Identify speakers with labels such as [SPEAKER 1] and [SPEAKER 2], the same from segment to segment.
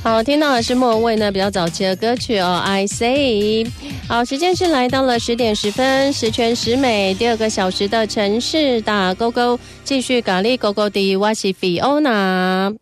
[SPEAKER 1] 好，听到的是莫文蔚呢比较早期的歌曲哦 I Say。 好，时间是来到了10点10分，十全十美第2个小时的城市打勾勾，继续咖喱勾勾的我是 Fiona。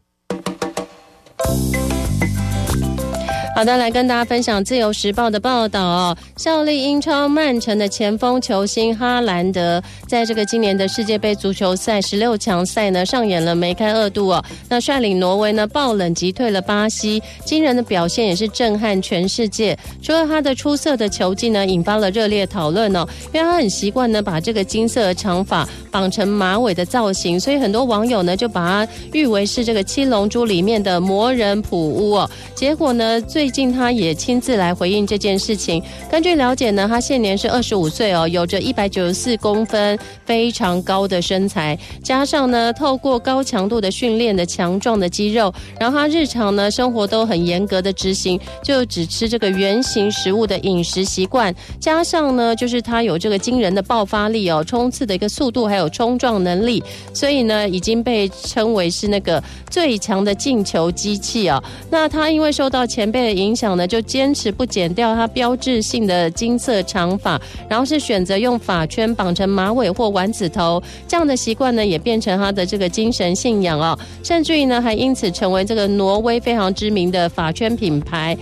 [SPEAKER 1] 好的，来跟大家分享自由时报的报道哦。效力英超曼城的前锋球星哈兰德，在这个今年的世界杯足球赛16强赛呢，上演了梅开2度哦。那率领挪威呢爆冷击退了巴西，惊人的表现也是震撼全世界。除了他的出色的球技呢，引发了热烈讨论哦，因为他很习惯呢把这个金色的长发绑成马尾的造型，所以很多网友呢就把他誉为是这个七龙珠里面的魔人普乌哦。结果呢，最近他也亲自来回应这件事情。根据了解呢，他现年是25岁哦，有着194公分，非常高的身材，加上呢透过高强度的训练的强壮的肌肉，然后他日常呢生活都很严格的执行，就只吃这个原型食物的饮食习惯，加上呢就是他有这个惊人的爆发力哦，冲刺的一个速度还有冲撞能力，所以呢已经被称为是那个最强的进球机器哦。那他因为受到前辈的影响呢，就坚持不剪掉他标志性的金色长发，然后是选择用发圈绑成马尾或丸子头，这样的习惯呢也变成他的这个精神信仰哦，甚至于呢还因此成为这个挪威非常知名的发圈品牌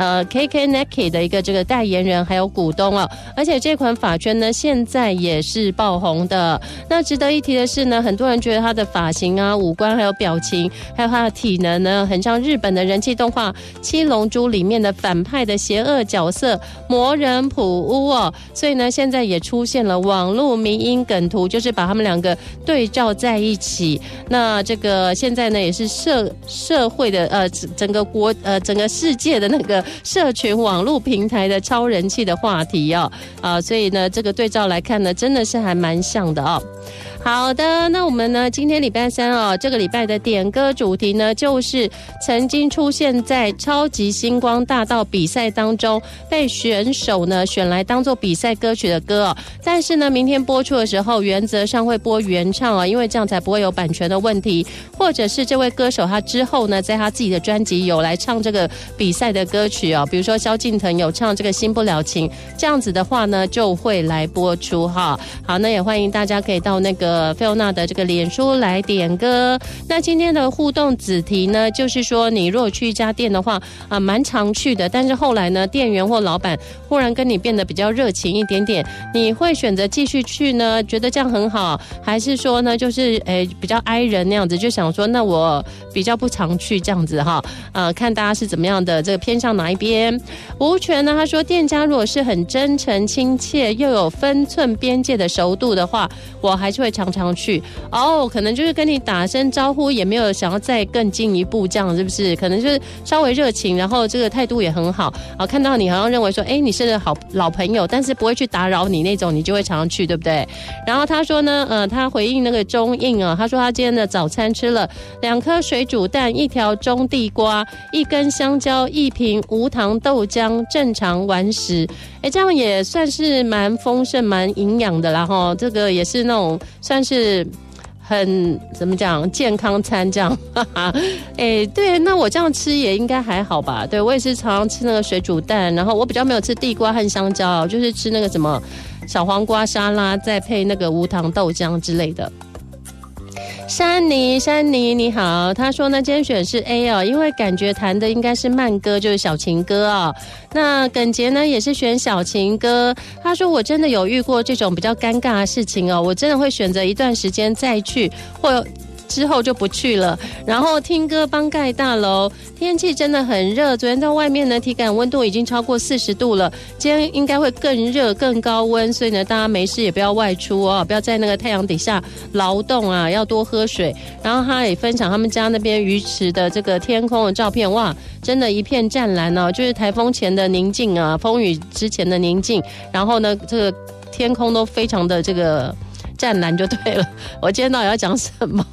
[SPEAKER 1] KK Nike 的一个这个代言人还有股东哦。而且这款发圈呢现在也是爆红的。那值得一提的是呢，很多人觉得他的发型啊、五官还有表情还有他的体能呢，很像日本的人气动画七龙珠里面的反派的邪恶角色魔人普乌哦。所以呢现在也出现了网络迷因梗图，就是把他们两个对照在一起。那这个现在呢也是社会的整个世界的那个社群网络平台的超人气的话题哦。所以呢这个对照来看呢，真的是还蛮像的哦。好的，那我们呢今天礼拜3哦，这个礼拜的点歌主题呢，就是曾经出现在超级星光大道比赛当中被选手呢选来当做比赛歌曲的歌哦。但是呢明天播出的时候原则上会播原唱哦，因为这样才不会有版权的问题，或者是这位歌手他之后呢在他自己的专辑有来唱这个比赛的歌曲哦，比如说萧敬腾有唱这个新不了情，这样子的话呢就会来播出哈。好，那也欢迎大家可以到那个Fiona 的这个脸书来点歌。那今天的互动子题呢，就是说你如果去一家店的话蛮常去的，但是后来呢店员或老板忽然跟你变得比较热情一点点，你会选择继续去呢，觉得这样很好，还是说呢就是比较挨人那样子，就想说那我比较不常去这样子哈。看大家是怎么样的这个偏向哪一边。吴权呢他说，店家如果是很真诚亲切又有分寸边界的熟度的话，我还是会常常去哦。可能就是跟你打声招呼，也没有想要再更进一步这样，是不是？可能就是稍微热情，然后这个态度也很好看到你好像认为说你是老朋友，但是不会去打扰你那种，你就会常常去，对不对？然后他说呢他回应那个中印他说他今天的早餐吃了2颗水煮蛋、1条中地瓜、1根香蕉、1瓶无糖豆浆，正常完食。这样也算是蛮丰盛蛮营养的啦齁，这个也是那种算是很怎么讲健康餐这样对，那我这样吃也应该还好吧。对，我也是常常吃那个水煮蛋，然后我比较没有吃地瓜和香蕉，就是吃那个什么小黄瓜沙拉再配那个无糖豆浆之类的。珊妮你好，他说呢今天选是 A 哦，因为感觉弹的应该是慢歌，就是小情歌哦。那耿杰呢也是选小情歌，他说我真的有遇过这种比较尴尬的事情哦，我真的会选择一段时间再去，或之后就不去了。然后听歌帮盖大楼，天气真的很热，昨天在外面呢体感温度已经超过40度了，今天应该会更热更高温，所以呢大家没事也不要外出哦，不要在那个太阳底下劳动啊，要多喝水。然后他也分享他们家那边鱼池的这个天空的照片，哇，真的一片湛蓝哦，就是台风前的宁静啊，风雨之前的宁静，然后呢这个天空都非常的这个湛蓝就对了。我今天到底要讲什么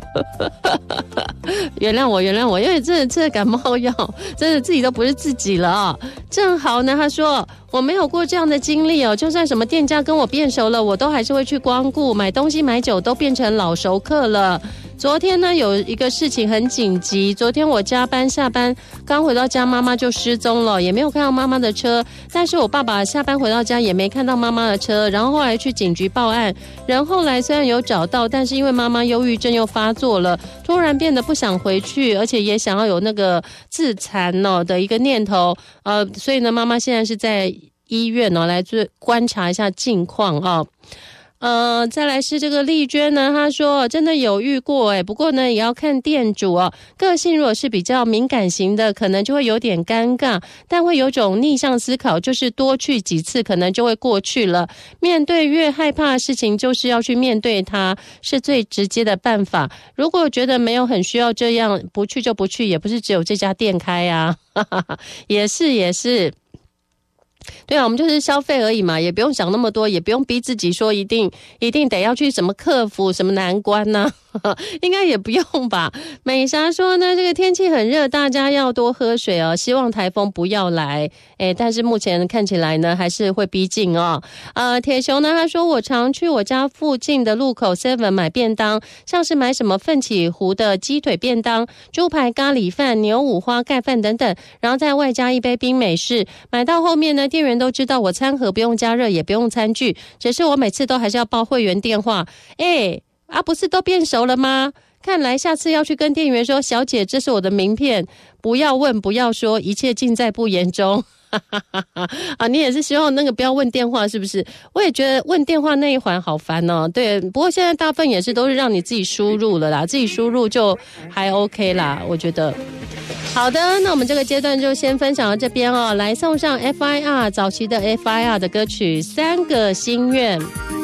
[SPEAKER 1] 原谅我，因为真的吃了感冒药，真的自己都不是自己了啊。正好呢他说我没有过这样的经历哦，就算什么店家跟我变熟了，我都还是会去光顾，买东西买酒都变成老熟客了。 昨天呢有一个事情很紧急，昨天我加班下班刚回到家，妈妈就失踪了，也没有看到妈妈的车，但是我爸爸下班回到家也没看到妈妈的车，然后后来去警局报案，人后来虽然有找到，但是因为妈妈忧郁症又发作了，突然变得不想回去，而且也想要有那个自残的一个念头，所以呢妈妈现在是在医院来观察一下近况再来是这个丽娟呢，她说真的有遇过不过呢也要看店主个性如果是比较敏感型的，可能就会有点尴尬，但会有种逆向思考，就是多去几次可能就会过去了。面对越害怕的事情，就是要去面对它，是最直接的办法。如果觉得没有很需要这样，不去就不去，也不是只有这家店开啊也是对啊，我们就是消费而已嘛，也不用想那么多，也不用逼自己说一定得要去什么克服什么难关呢应该也不用吧。美霞说呢，这个天气很热，大家要多喝水希望台风不要来但是目前看起来呢还是会逼近铁熊呢他说，我常去我家附近的路口 7 买便当，像是买什么奋起湖的鸡腿便当、猪排咖喱饭、牛五花盖饭等等，然后再外加一杯冰美式。买到后面呢，店员都知道我餐盒不用加热也不用餐具，只是我每次都还是要报会员电话不是都变熟了吗？看来下次要去跟店员说，小姐这是我的名片，不要问不要说，一切尽在不言中你也是希望那个不要问电话是不是？我也觉得问电话那一环好烦对，不过现在大部分也是都是让你自己输入了啦，自己输入就还 OK 啦，我觉得。好的，那我们这个阶段就先分享到这边来送上 FIR 早期的 FIR 的歌曲《三个心愿》。